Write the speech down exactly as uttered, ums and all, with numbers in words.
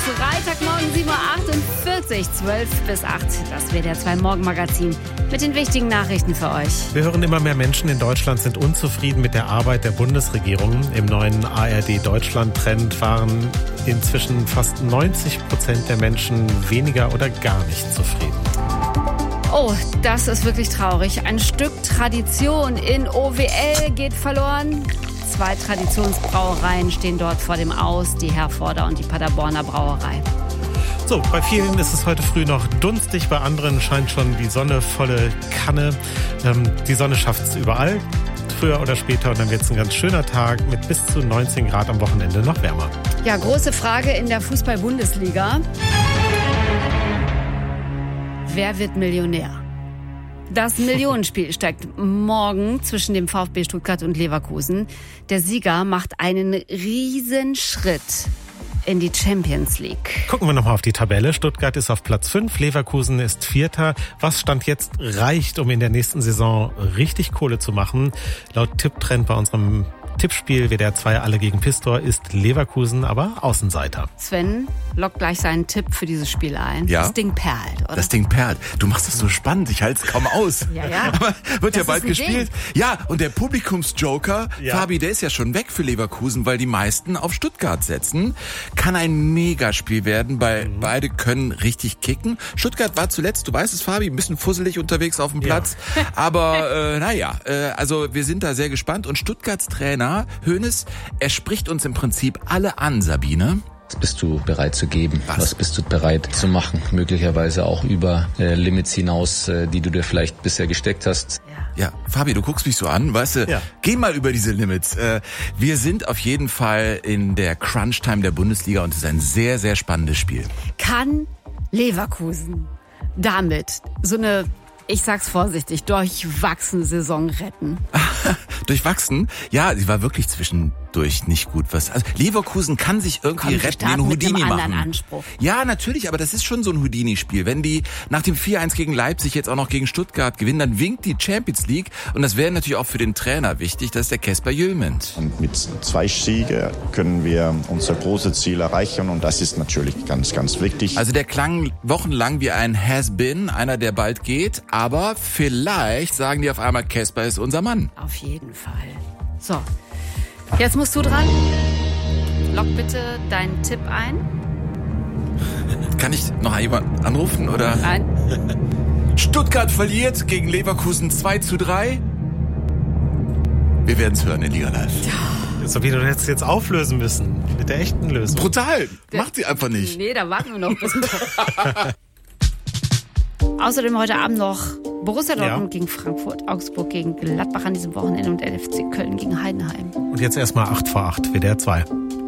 Freitagmorgen sieben Uhr achtundvierzig, zwölf bis acht. Das W D R zwei Morgenmagazin mit den wichtigen Nachrichten für euch. Wir hören, immer mehr Menschen in Deutschland sind unzufrieden mit der Arbeit der Bundesregierung. Im neuen A R D-Deutschland-Trend waren inzwischen fast neunzig Prozent der Menschen weniger oder gar nicht zufrieden. Oh, das ist wirklich traurig. Ein Stück Tradition in O W L geht verloren. Zwei Traditionsbrauereien stehen dort vor dem Aus, die Herforder und die Paderborner Brauerei. So, bei vielen ist es heute früh noch dunstig, bei anderen scheint schon die Sonne volle Kanne. Ähm, die Sonne schafft es überall, früher oder später, und dann wird es ein ganz schöner Tag mit bis zu neunzehn Grad am Wochenende noch wärmer. Ja, große Frage in der Fußball-Bundesliga. Wer wird Millionär? Das Millionenspiel steigt morgen zwischen dem VfB Stuttgart und Leverkusen. Der Sieger macht einen Riesenschritt in die Champions League. Gucken wir nochmal auf die Tabelle. Stuttgart ist auf Platz fünf, Leverkusen ist Vierter. Was Stand jetzt reicht, um in der nächsten Saison richtig Kohle zu machen? Laut Tipptrend bei unserem Tippspiel W D R zwei Alle gegen Pistor ist Leverkusen aber Außenseiter. Sven lockt gleich seinen Tipp für dieses Spiel ein. Ja? Das Ding perlt, oder? Das Ding perlt. Du machst das so spannend, ich halte es kaum aus. Ja, ja. Aber wird Das ja bald ist ein gespielt. Ding. Ja, und der Publikumsjoker, Ja. Fabi, der ist ja schon weg für Leverkusen, weil die meisten auf Stuttgart setzen. Kann ein Megaspiel werden, weil mhm. beide können richtig kicken. Stuttgart war zuletzt, du weißt es, Fabi, ein bisschen fusselig unterwegs auf dem Platz. Ja. Aber äh, naja, äh, also wir sind da sehr gespannt. Und Stuttgarts Trainer Hoeneß, er spricht uns im Prinzip alle an, Sabine. Was bist du bereit zu geben? Was? Was bist du bereit zu machen? Möglicherweise auch über äh, Limits hinaus, äh, die du dir vielleicht bisher gesteckt hast. Ja, Fabi, du guckst mich so an, weißt du, Ja. Geh mal über diese Limits. Äh, wir sind auf jeden Fall in der Crunch-Time der Bundesliga und es ist ein sehr, sehr spannendes Spiel. Kann Leverkusen damit so eine, ich sag's vorsichtig, durchwachsene Saison retten? Durchwachsen? Ja, sie war wirklich zwischendurch nicht gut. Was, also Leverkusen kann sich irgendwie Komm, die retten, starten den mit Houdini einem anderen machen. Anspruch. Ja, natürlich, aber das ist schon so ein Houdini-Spiel. Wenn die nach dem vier eins gegen Leipzig jetzt auch noch gegen Stuttgart gewinnen, dann winkt die Champions League. Und das wäre natürlich auch für den Trainer wichtig, das ist der Casper Jülmend. Und mit zwei Siegen können wir unser großes Ziel erreichen und das ist natürlich ganz, ganz wichtig. Also der klang wochenlang wie ein Has-Been, einer, der bald geht. Aber vielleicht sagen die auf einmal, Casper ist unser Mann. Auf jeden Fall. So, jetzt musst du dran. Lock bitte deinen Tipp ein. Kann ich noch jemanden anrufen, oder? Nein. Stuttgart verliert gegen Leverkusen zwei zu drei. Wir werden es hören in Liga Live. So wie du hättest jetzt auflösen müssen. Mit der echten Lösung. Brutal. Macht sie einfach nicht. Nee, da warten wir noch ein bisschen. Außerdem heute Abend noch Borussia Dortmund Ja. gegen Frankfurt, Augsburg gegen Gladbach an diesem Wochenende und L F C Köln gegen Heidenheim. Und jetzt erstmal acht vor acht, W D R zwei.